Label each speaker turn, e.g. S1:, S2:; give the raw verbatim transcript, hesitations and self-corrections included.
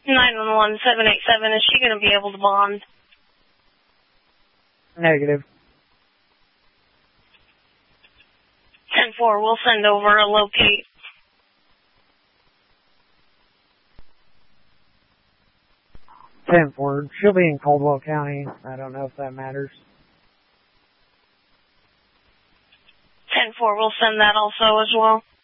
S1: nine one one, seven eight seven, is she going to be able to bond?
S2: Negative.
S1: ten four, we'll send over a locate.
S2: ten four, she'll be in Caldwell County. I don't know if that matters.
S1: ten four, we'll send that also as well.